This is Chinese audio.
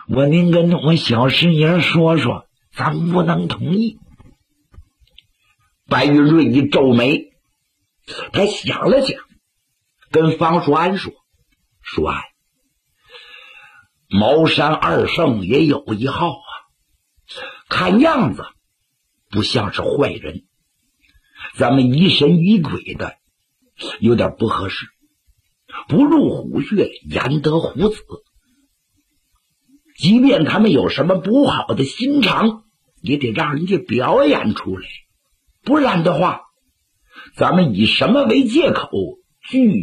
我得跟我小师爷说说，咱不能同意。白云瑞一皱眉，他想了想，跟方叔安说：“叔安，茅山二圣也有一号啊，看样子不像是坏人，咱们疑神疑鬼的，有点不合适。不入虎穴，焉得虎子？即便他们有什么不好的心肠，也得让人家表演出来，不然的话，咱们以什么为借口拒